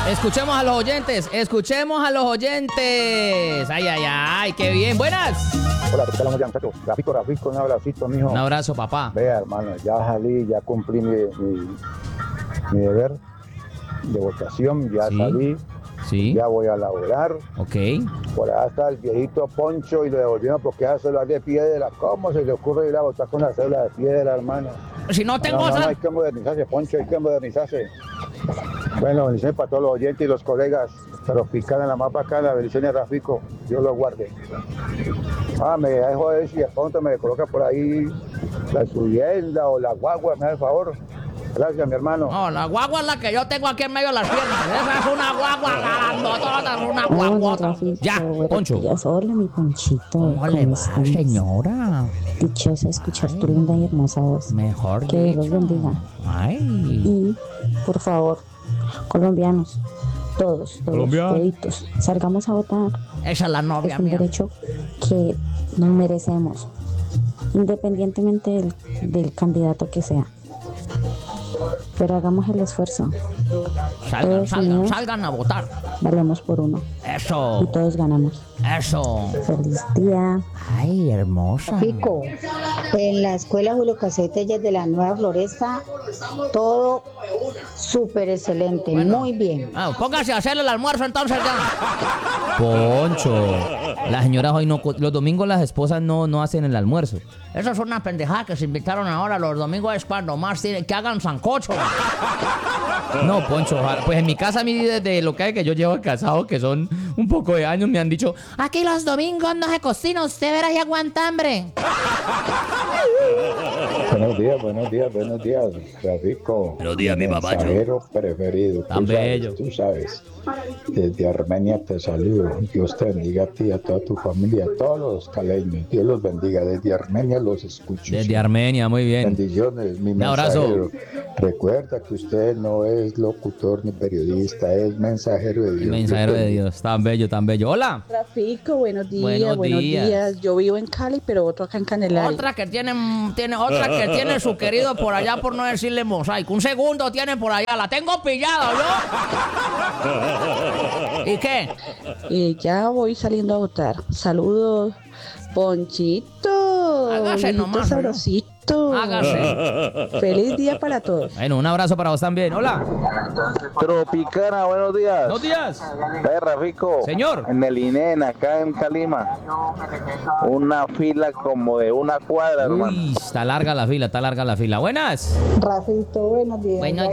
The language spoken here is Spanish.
Escuchemos a los oyentes, escuchemos a los oyentes. Ay, ay, ay, qué bien. Buenas. Hola, ¿qué tal, muchachos? Rafico, un abracito, mijo. Un abrazo, papá. Vea, hermano, ya salí, ya cumplí mi deber de votación, ya Sí. salí, Sí. ya voy a laborar. Ok. Por allá está el viejito Poncho y lo devolvieron porque esa cédula de piedra. ¿Cómo se le ocurre ir a votar con la cédula de piedra, hermano? Si no tengo No, esa... hay que modernizarse, Poncho, hay que modernizarse. Bueno, bendiciones para todos los oyentes y los colegas. Pero picada la más bacana, bendiciones, Rafico. Dios lo guarde. Me dejo de ver si de pronto me coloca por ahí la subienda o la guagua, me da el favor. Gracias, mi hermano. No, la guagua es la que yo tengo aquí en medio de las piernas. Esa es una guagua grandotota, es una Hola, guaguota. Rafito. Ya, Buenos Poncho. días. Hola, mi Ponchito. ¿Cómo le va, estás? señora? Dichosa escuchar tu linda y hermosa voz. Mejor Que Dios los dicho. bendiga. Ay. Y, por favor, colombianos, todos, Colombiano. toditos, salgamos a votar. Esa es la novia Es un mía. derecho que nos merecemos, independientemente del candidato que sea. Pero hagamos el esfuerzo. Salgan, Todos salgan, unidos. salgan a votar. Valemos por uno y Eso, todos ganamos. eso. Feliz día. Ay, hermosa. Pico, en la escuela Julio Casetellas de la Nueva Floresta, todo súper excelente, muy bien. Ah, póngase a hacerle el almuerzo entonces ya. Poncho. Las señoras hoy no... Los domingos las esposas no hacen el almuerzo. Eso es una pendejada que se invitaron ahora. Los domingos es cuando más tienen que hagan sancocho. No, Poncho, ojalá. Pues en mi casa, a mí desde lo que hay que yo llevo casado, que son un poco de años, me han dicho: aquí los domingos no se cocina, usted verá y aguanta hambre. Buenos días, Rafico. Buenos días, mi papacho. Mensajero preferido. Tan bello. Tú sabes. Desde Armenia te saludo. Dios te bendiga a ti y a toda tu familia, a todos los caleños. Dios los bendiga. Desde Armenia los escucho. Desde Armenia, muy bien. Bendiciones, mi Un abrazo. mensajero. Recuerda que usted no es locutor ni periodista, es mensajero de Dios. Mensajero de Dios, tan bello, tan bello. Hola. Rafico, buenos Buenos días. días. Yo vivo en Cali, pero otro acá en Candelaria. Otra que tiene su querido por allá, por no decirle mosaico. Un segundo tiene por allá, la tengo pillada, ¿no? ¿Y qué? Ya voy saliendo a votar. Saludos, Ponchito. Hágase viejito nomás, ¿no? sabrosito. Hágase. Feliz día para todos. Bueno, un abrazo para vos también. Hola. Tropicana, buenos días. Buenos días. Rafico. Señor. En el INEN, acá en Calima. Una fila como de una cuadra, hermano. Uy, está larga la fila, está larga la fila. Buenas. Rafito, buenos días. Buenos